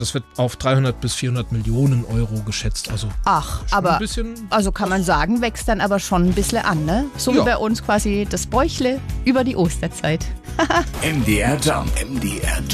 Das wird auf 300 bis 400 Millionen Euro geschätzt. Also Ach, aber, ein bisschen. also kann man sagen, wächst dann aber schon ein bisschen an, ne? So wie bei uns quasi das Bäuchle über die Osterzeit. MDR Jump. MDR